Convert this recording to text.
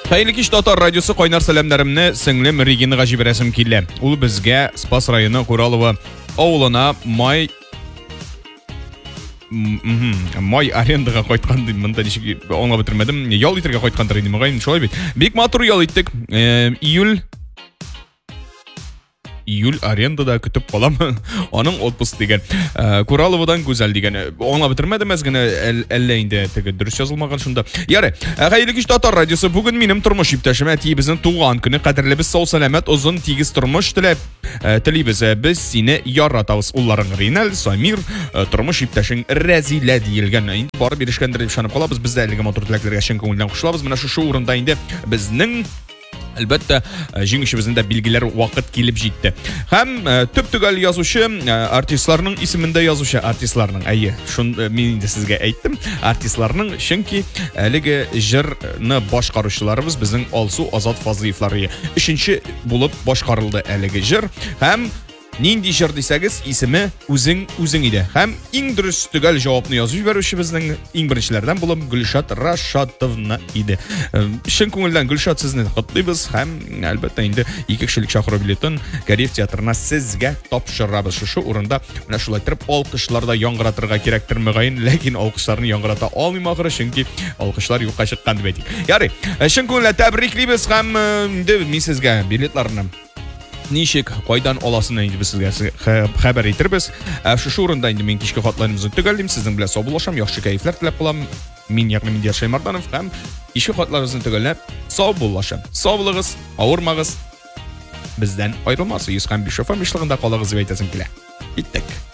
Xeyirli kиш Татар радиосы кайнар сәламнәремне сеңлем Регинага җибәрәсем килә. Ул безгә Спас районы Куралова авылына май арендага кайткан дип монда ничек аңлап бетермәдем. Ял итәргә кайткандыр инде мөгаен, шулай бит. Бик матур ял иттек. Июль арендада көтеп калам. Аның отпуск дигән. Кураловадан гүзәл дигән. Аңлап бетермәдем генә әллә инде теге дөрес язылмаган шунда. Ярый. Хәерле кич Татар радиосы. Бүген минем тормыш иптәшем әтиебезнең туган көне. Кадерлебез сау сәламәт, озын, тигез тормыш телибез. Без сине яратабыз. Улларың Ринал, Самир, тормыш иптәшең Рәзилә диелгән. Инде барып ирешкәндер дип шанып калабыз. Без дә әлеге матур теләкләргә чын күңелдән кушылабыз. Менә шу урында инде безнең Әлбәттә, җиңүчебезнең дә билгеләр вакыт килеп җитте. Һәм төп-төгәл язучы, артистларның исемендә язучы артистларның, шун мин инде сезгә әйттем, артистларның, чөнки әлеге җырны башкаручыларыбыз безнең Алсу Азат Фазлыевлар 3нче булып башкарылды әлеге җыр. Һәм нинди җыр дисәгез, исеме үзең иде. Һәм иң дөрес төгәл җавапны язып җибәрүчебезнең иң беренчеләрдән булып Гөлшат Рашатовна иде. Чын күңелдән Гөлшат сезне котлыйбыз һәм әлбәттә инде 2 кешелек чакыру билетын Гариф театрына сезгә тапшырабыз. Шу урында менә шулай торып алкышларда яңгыратырга кирәктер мөгаен, ләкин алкышларны яңгырата алмыйм ахры, чөнки алкышлар юкка чыккан дип әйтик. Ярый, чын күңелдән тәбриклибез һәм инде мин сезгә билетларны ничек, кайдан аласын инде без сезгә хәбәр итәрбез. Шу урында инде мин кичке хатларыбызны төгәллим, сезнең белән саубуллашам, яхшы кайфлар теләп калам. Мин ягъни Миндияр Шаймарданов һәм кичке хатларыбызны төгәлләп саубуллашам. Саулыгыз, авырмагыз. Бездән аерылмасы 105 FM калыгыз дип әйтәсем килә. Иттек.